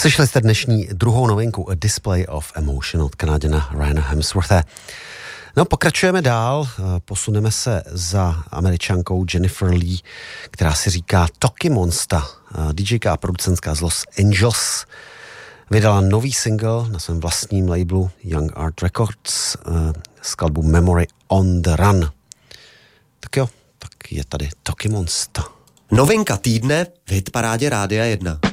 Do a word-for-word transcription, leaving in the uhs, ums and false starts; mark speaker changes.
Speaker 1: Slyšeli jste dnešní druhou novinku A Display of Emotion od Kanaděna Ryana Hemsworthe. No, pokračujeme dál, posuneme se za Američankou Jennifer Lee, která si říká Toki Monsta, DJka a producentka z Los Angeles. Vydala nový single na svém vlastním labelu Young Art Records, skladbu Memory on the Run. Tak jo, tak je tady Toki Monsta.
Speaker 2: Novinka týdne v hitparádě Rádia jedna.